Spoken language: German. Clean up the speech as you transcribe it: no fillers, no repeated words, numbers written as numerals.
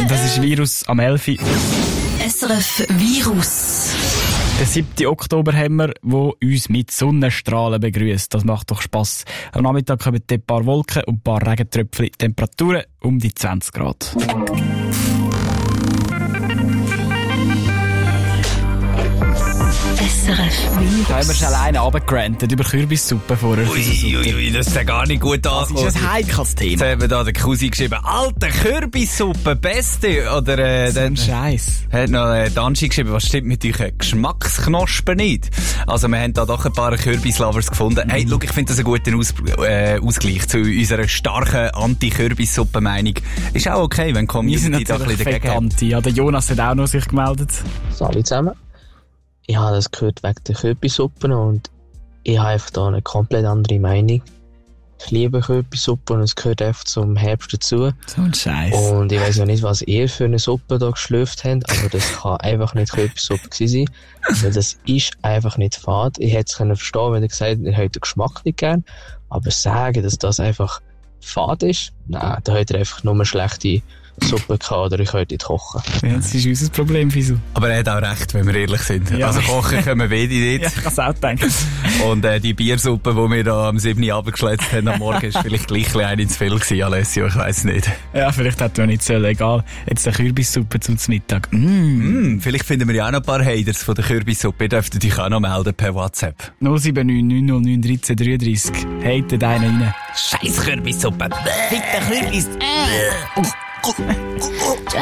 Das ist Virus am 11. SRF Virus. Den 7. Oktober haben wir, der uns mit Sonnenstrahlen begrüßt. Das macht doch Spass. Am Nachmittag kommen ein paar Wolken und ein paar Regentröpfchen. Temperaturen um die 20 Grad. SRF Virus. Da haben wir schon alleine runtergerantet über Kürbissuppe vorher. Ui, das ist ja gar nicht gut angekommen. Das ist ein heikles Thema. Jetzt haben wir da den Cousin geschrieben, Alter, Kürbissuppe, beste. Oder So ein Scheiß. hat noch Danji geschrieben, was stimmt mit euren Geschmacksknospen nicht? Also wir haben da doch ein paar Kürbislovers gefunden. Hey, schau, ich finde das einen guten Ausgleich zu unserer starken Anti-Kürbissuppe-Meinung. Ist auch okay, wenn Wir Community sind da ein natürlich bisschen dagegen Veganti. Ja, der Jonas hat auch noch sich gemeldet. Salut zusammen. Ich habe das gehört wegen der Kürbissuppen und ich habe einfach da eine komplett andere Meinung. Ich liebe Kürbissuppe und es gehört einfach zum Herbst dazu. So ein Scheiß. Und ich weiss ja nicht, was ihr für eine Suppe da geschlürft habt, aber das kann einfach nicht Kürbissuppe gewesen sein. Weil das ist einfach nicht fad. Ich hätte es verstehen, wenn ihr gesagt hättet, ihr habt den Geschmack nicht gern. Aber sagen, dass das einfach fad ist, nein, da habt ihr einfach nur schlechte Suppe gehabt oder ich könnte nicht kochen. Ja, das ist unser Problem, Fisu. Aber er hat auch recht, wenn wir ehrlich sind. Ja. Also kochen können wir beide nicht. Ja, ich kann es auch denken. Und die Biersuppe, die wir da am 7. Abend geschletzt haben am Morgen, ist vielleicht gleich ein ins Viel gewesen, Alessio, ich weiss nicht. Ja, vielleicht hat er nicht so egal. Jetzt eine Kürbissuppe zum Mittag. Vielleicht finden wir ja auch noch ein paar Haters von der Kürbissuppe. Ihr dürft euch auch noch melden per WhatsApp. 079 909 1333. Hatet einen rein. Scheiß Kürbissuppe. Fick den Kürbis.